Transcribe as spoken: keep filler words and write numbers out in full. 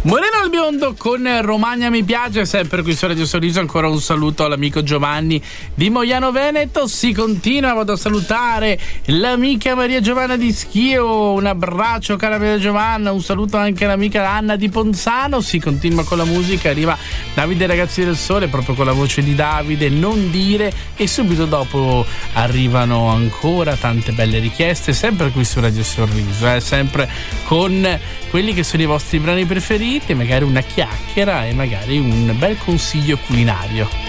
Moreno al biondo con Romagna mi piace, sempre qui su Radio Sorriso. Ancora un saluto all'amico Giovanni di Mogliano Veneto. Si continua, vado a salutare l'amica Maria Giovanna di Schio, un abbraccio cara Maria Giovanna, un saluto anche all'amica Anna di Ponzano. Si continua con la musica, arriva Davide Ragazzi del Sole proprio con la voce di Davide, Non dire, e subito dopo arrivano ancora tante belle richieste, sempre qui su Radio Sorriso, eh? Sempre con quelli che sono i vostri brani preferiti, magari una chiacchiera e magari un bel consiglio culinario.